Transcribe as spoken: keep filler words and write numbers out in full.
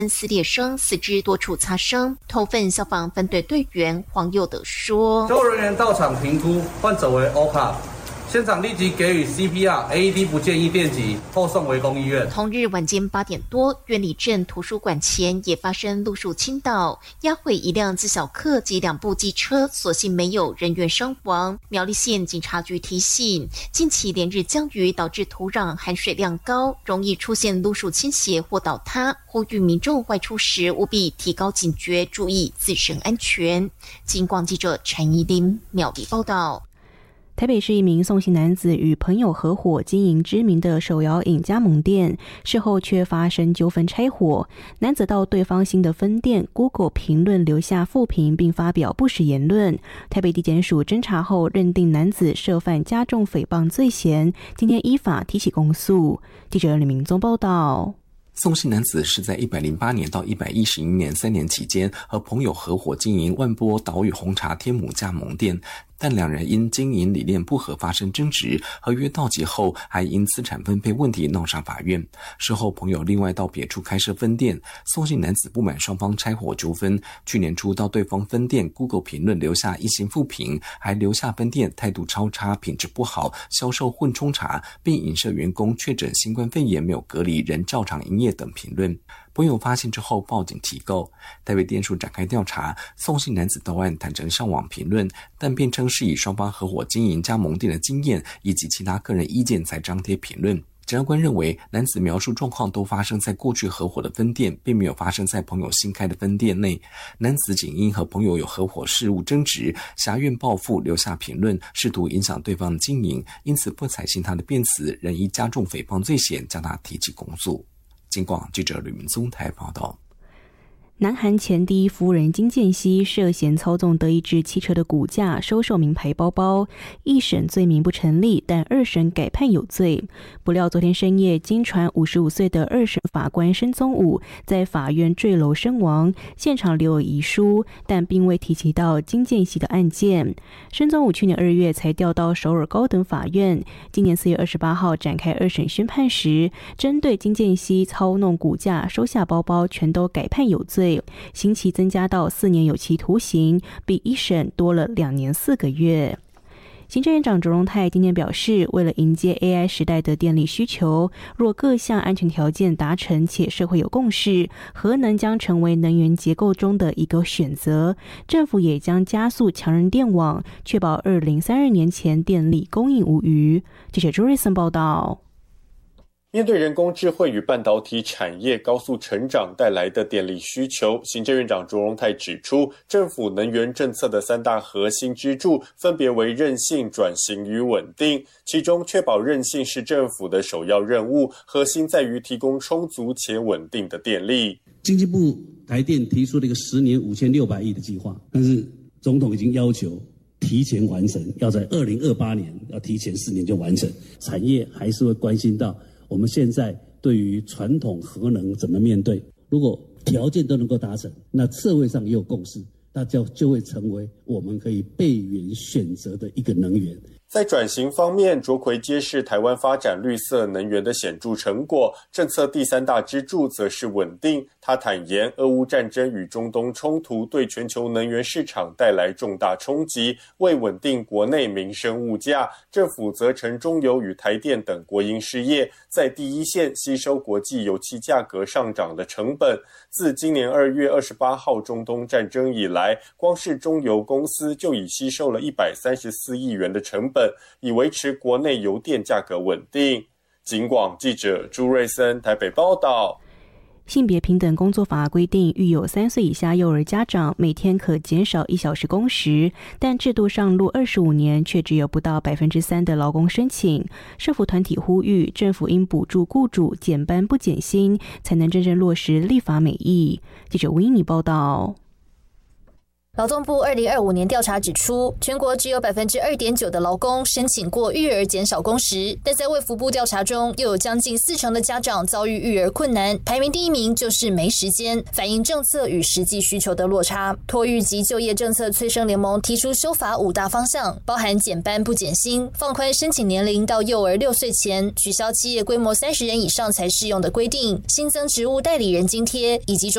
撕裂伤，四肢多处擦伤。头份消防分队队员黄佑德说：“ 救护人员到场评估，患者为 O 卡。”现场立即给予 C P R，A E D 不建议电击，后送回公医院。 同日晚间八点多，苑里镇图书馆前也发生路树倾倒，压毁一辆自小客及两部机车，所幸没有人员伤亡。苗栗县警察局提醒，近期连日降雨导致土壤含水量高，容易出现路树倾斜或倒塌，呼吁民众外出时务必提高警觉，注意自身安全。警广记者陈怡琳苗栗报道。 台北市一名宋姓男子与朋友合伙经营知名的手摇饮加盟店，事后却发生纠纷拆伙。男子到对方新的分店 Google 评论留下负评，并发表不实言论。台北地检署侦查后认定男子涉犯加重诽谤罪嫌，今天依法提起公诉。记者李明宗报道。 宋姓男子是在一百零八年到一百一十一年三年期间，和朋友合伙经营万波岛屿红茶天母加盟店，但两人因经营理念不合发生争执，合约到期后还因资产分配问题闹上法院。事后朋友另外到别处开设分店，宋姓男子不满双方拆伙纠纷，去年初到对方分店 Google 评论留下一星负评，还留下分店态度超差、品质不好、销售混冲茶，并影射员工确诊新冠肺炎没有隔离仍照常营业等评论。朋友发现之后报警提告，台北地署展开调查。宋姓男子到案坦诚上网评论，但辩称是以双方合伙经营加盟店的经验以及其他个人意见才张贴评论。检察官认为，男子描述状况都发生在过去合伙的分店，并没有发生在朋友新开的分店内。男子仅因和朋友有合伙事务争执，挟怨报复留下评论，试图影响对方的经营，因此不采信他的辩词，仍依加重诽谤罪嫌将他提起公诉。警广记者吕明宗台报道。 南韩前第一夫人金建熙涉嫌操纵德意志汽车的股价收受名牌包包，一审罪名不成立，但二审改判有罪。不料昨天深夜，经传五十五岁的二审法官申宗武在法院坠楼身亡，现场留有遗书，但并未提及到金建熙的案件。申宗武去年二月才调到首尔高等法院，今年四月二十八号展开二审宣判时，针对金建熙操弄股价收下包包全都改判有罪，刑期增加到四年有期徒刑，比一审多了两年四个月。行政院长卓荣泰今天表示，为了迎接 A I 时代的电力需求，若各项安全条件达成且社会有共识，核能将成为能源结构中的一个选择。政府也将加速强韧电网，确保二零三二年前电力供应无虞。记者朱瑞森报道。 面对人工智慧与半导体产业高速成长带来的电力需求，行政院长卓荣泰指出，政府能源政策的三大核心支柱分别为韧性、转型与稳定，其中确保韧性是政府的首要任务，核心在于提供充足且稳定的电力。 经济部台电提出了一个十年五千六百亿的计划，但是总统已经要求提前完成，要在二零二八年要提前四年就完成。产业还是会关心到我们现在对于传统核能怎么面对，如果条件都能够达成，那社会上也有共识，那就就会成为我们可以备援选择的一个能源。 在转型方面，卓奎揭示台湾发展绿色能源的显著成果，政策第三大支柱则是稳定。他坦言，俄乌战争与中东冲突对全球能源市场带来重大冲击，为稳定国内民生物价，政府责成中油与台电等国营事业在第一线吸收国际油气价格上涨的成本。自今年二月二十八号中东战争以来，光是中油公司就已吸收了一百三十四亿元的成本，以维持国内油电价格稳定。警广记者朱瑞森台北报道。 性别平等工作法规定，育有三岁以下幼儿家长每天可减少一小时工时，但制度上路二十五年，却只有不到百分之三的劳工申请。社福团体呼吁，政府应补助雇主减班不减薪，才能真正落实立法美意。记者吴英妮报道。 劳动部二零二五年调查指出，全国只有百分之二点九的劳工申请过育儿减少工时，但在卫福部调查中，又有将近四成的家长遭遇育儿困难，排名第一名就是没时间，反映政策与实际需求的落差。托育及就业政策催生联盟提出修法五大方向，包含减班不减薪、放宽申请年龄到幼儿六岁前、取消企业规模三十人以上才适用的规定、新增职务代理人津贴，以及中